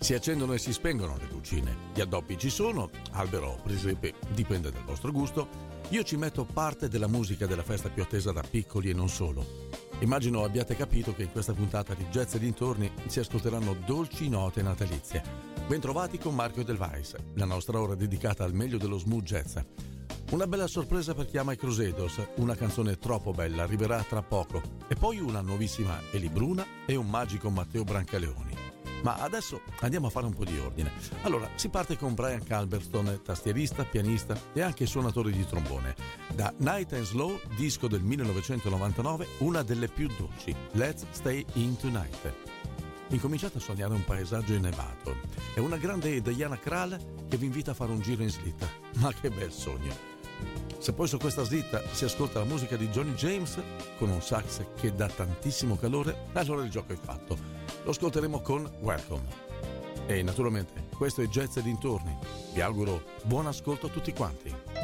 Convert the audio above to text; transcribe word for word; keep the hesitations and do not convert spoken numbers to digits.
Si accendono e si spengono le lucine, gli addobbi ci sono, albero o presepe, dipende dal vostro gusto. Io ci metto parte della musica della festa più attesa da piccoli e non solo. Immagino abbiate capito che in questa puntata di Jazz e dintorni si ascolteranno dolci note natalizie. Bentrovati con Marco Edelweiss, la nostra ora dedicata al meglio dello smooth jazz. Una bella sorpresa per chi ama i Crusados, una canzone troppo bella arriverà tra poco, e poi una nuovissima Eli Bruna e un magico Matteo Brancaleoni. Ma adesso andiamo a fare un po' di ordine. Allora, si parte con Brian Culbertson, tastierista, pianista e anche suonatore di trombone. Da Night and Slow, disco del millenovecentonovantanove, una delle più dolci, Let's Stay In Tonight. Incominciate a sognare un paesaggio innevato. È una grande Diana Krall che vi invita a fare un giro in slitta. Ma che bel sogno! Se poi su questa slitta si ascolta la musica di Johnny James con un sax che dà tantissimo calore, allora il gioco è fatto. Lo ascolteremo con Welcome. E naturalmente questo è Jazz e dintorni. Vi auguro buon ascolto a tutti quanti.